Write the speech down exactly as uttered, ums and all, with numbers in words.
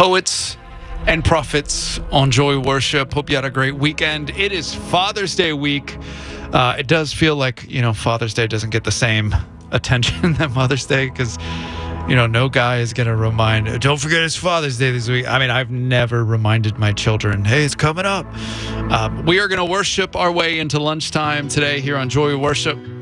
poets and prophets on Joy Worship. Hope you had a great weekend. It is Father's Day week. Uh, it does feel like, you know, Father's Day doesn't get the same attention that Mother's Day, because, you know, no guy is going to remind, don't forget it's Father's Day this week. I mean, I've never reminded my children, hey, it's coming up. Um, we are going to worship our way into lunchtime today here on Joy Worship.